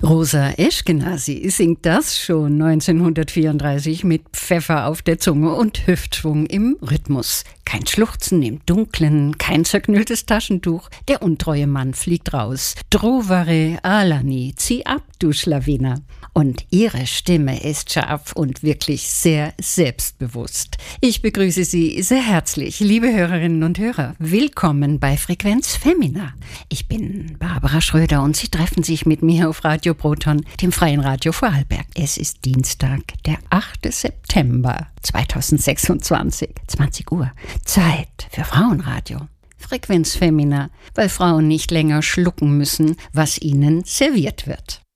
Rosa Eschkenazi singt das schon 1934 mit Pfeffer auf der Zunge und Hüftschwung im Rhythmus. Kein Schluchzen im Dunkeln, kein zerknülltes Taschentuch. Der untreue Mann fliegt raus. Trovare Alani, zieh ab, du Schlawiner. Und ihre Stimme ist scharf und wirklich sehr selbstbewusst. Ich begrüße Sie sehr herzlich, liebe Hörerinnen und Hörer. Willkommen bei Frequenz Femina. Ich bin Barbara Schröder und Sie treffen sich mit mir auf Radio Proton, dem Freien Radio Vorarlberg. Es ist Dienstag, der 8. September 2026, 20 Uhr. Zeit für Frauenradio. Frequenz Femina, weil Frauen nicht länger schlucken müssen, was ihnen serviert wird.